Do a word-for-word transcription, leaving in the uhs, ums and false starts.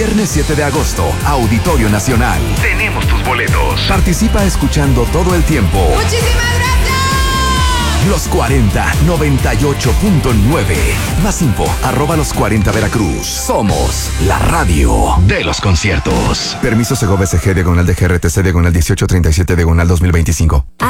Viernes siete de agosto, Auditorio Nacional. Tenemos tus boletos. Participa escuchando todo el tiempo. ¡Muchísimas gracias! Los cuarenta, noventa y ocho punto nueve. Más info, arroba los cuarenta Veracruz. Somos la radio de los conciertos. Permiso Segovia S G diagonal de G R T C diagonal dieciocho treinta y siete diagonal dos mil veinticinco.